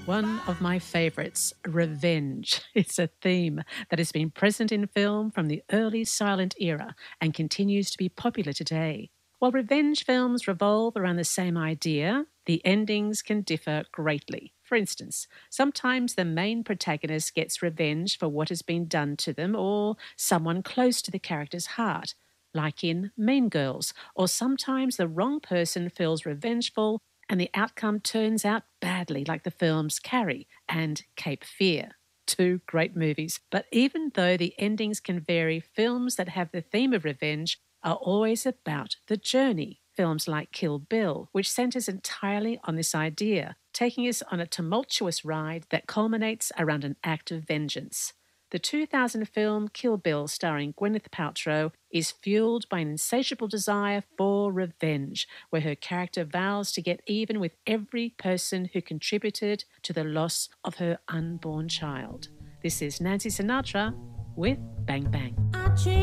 One of my favourites, revenge. It's a theme that has been present in film from the early silent era and continues to be popular today. While revenge films revolve around the same idea, the endings can differ greatly. For instance, sometimes the main protagonist gets revenge for what has been done to them or someone close to the character's heart, like in Mean Girls, or sometimes the wrong person feels revengeful and the outcome turns out badly, like the films Carrie and Cape Fear. Two great movies. But even though the endings can vary, films that have the theme of revenge are always about the journey. Films like Kill Bill, which centers entirely on this idea, taking us on a tumultuous ride that culminates around an act of vengeance. The 2000 film Kill Bill, starring Gwyneth Paltrow, is fueled by an insatiable desire for revenge, where her character vows to get even with every person who contributed to the loss of her unborn child. This is Nancy Sinatra with Bang Bang.